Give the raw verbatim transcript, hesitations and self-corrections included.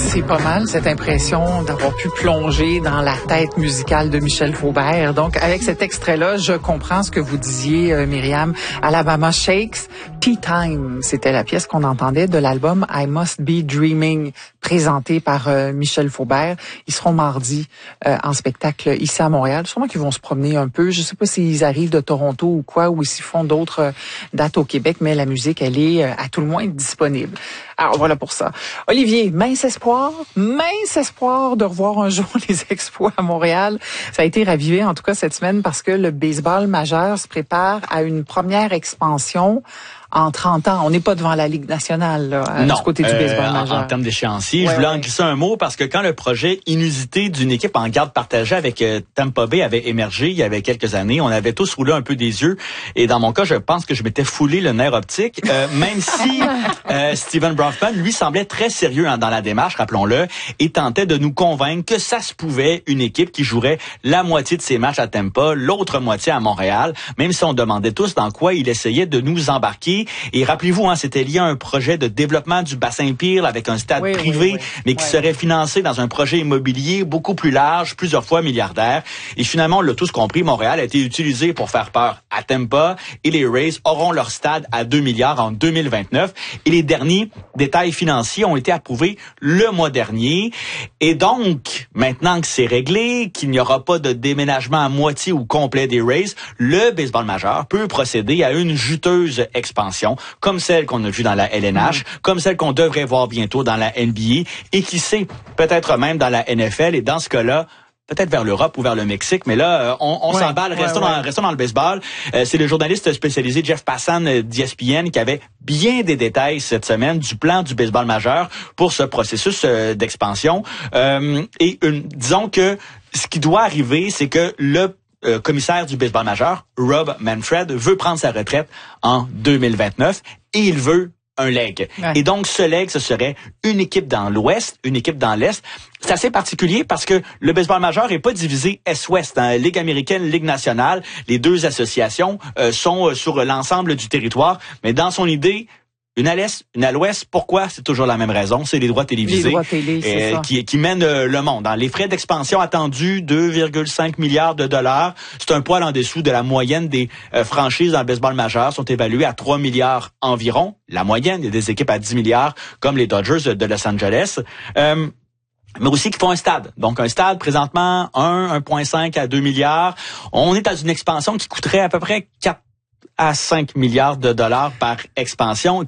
C'est pas mal cette impression d'avoir pu plonger dans la tête musicale de Michel Faubert. Donc, avec cet extrait-là, je comprends ce que vous disiez, euh, Myriam. Alabama Shakes, Tea Time, c'était la pièce qu'on entendait de l'album I Must Be Dreaming, présenté par euh, Michel Faubert. Ils seront mardi euh, en spectacle ici à Montréal. Sûrement qu'ils vont se promener un peu. Je sais pas s'ils arrivent de Toronto ou quoi, ou s'ils font d'autres euh, dates au Québec, mais la musique, elle est euh, à tout le moins disponible. Alors, voilà pour ça. Olivier, mince espoir, mince espoir de revoir un jour les Expos à Montréal. Ça a été ravivé, en tout cas, cette semaine, parce que le baseball majeur se prépare à une première expansion en trente ans. On n'est pas devant la Ligue nationale, là, non, du côté du euh, baseball majeur. En, en termes d'échéancier, ouais, je voulais ouais. en glisser un mot parce que quand le projet inusité d'une équipe en garde partagée avec euh, Tampa Bay avait émergé il y avait quelques années, on avait tous roulé un peu des yeux. Et dans mon cas, je pense que je m'étais foulé le nerf optique, euh, même si euh, Steven Bronfman, lui, semblait très sérieux hein, dans la démarche, rappelons-le, et tentait de nous convaincre que ça se pouvait une équipe qui jouerait la moitié de ses matchs à Tampa, l'autre moitié à Montréal, même si on demandait tous dans quoi il essayait de nous embarquer. Et rappelez-vous, Hein, c'était lié à un projet de développement du bassin Peel avec un stade oui, privé, oui, oui. mais qui oui. serait financé dans un projet immobilier beaucoup plus large, plusieurs fois milliardaire. Et finalement, on l'a tous compris, Montréal a été utilisé pour faire peur à Tampa et les Rays auront leur stade à deux milliards en deux mille vingt-neuf. Et les derniers détails financiers ont été approuvés le mois dernier. Et donc, maintenant que c'est réglé, qu'il n'y aura pas de déménagement à moitié ou complet des Rays, le baseball majeur peut procéder à une juteuse expansion, comme celle qu'on a vue dans la L N H, mmh. comme celle qu'on devrait voir bientôt dans la N B A, et qui sait, peut-être même dans la N F L, et dans ce cas-là, peut-être vers l'Europe ou vers le Mexique, mais là, on, on ouais, s'emballe, ouais, restons, ouais. Dans, restons dans le baseball. Euh, c'est le journaliste spécialisé Jeff Passan d'E S P N qui avait bien des détails cette semaine du plan du baseball majeur pour ce processus euh, d'expansion. Euh, et une, disons que ce qui doit arriver, c'est que le Euh, commissaire du baseball majeur, Rob Manfred, veut prendre sa retraite en deux mille vingt-neuf et il veut un leg. Ouais. Et donc, ce leg, ce serait une équipe dans l'Ouest, une équipe dans l'Est. C'est assez particulier parce que le baseball majeur est pas divisé Est-Ouest. Hein. Ligue américaine, Ligue nationale, les deux associations euh, sont euh, sur l'ensemble du territoire. Mais dans son idée, une à l'Est, une à l'Ouest. Pourquoi? C'est toujours la même raison. C'est les droits télévisés les droits télé, c'est euh, ça. Qui, qui mènent euh, le monde. Dans les frais d'expansion attendus, deux virgule cinq milliards de dollars. C'est un poil en dessous de la moyenne des euh, franchises dans le baseball majeur. Sont évaluées à trois milliards environ. La moyenne, il y a des équipes à dix milliards, comme les Dodgers de Los Angeles. Euh, mais aussi qui font un stade. Donc, un stade, présentement, un, un virgule cinq à deux milliards. On est dans une expansion qui coûterait à peu près quatre à cinq milliards de dollars par expansion.